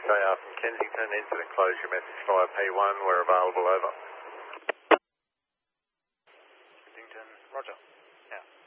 JR from Kensington, incident closure message via P1, we're available, over. Kensington, roger. Yeah.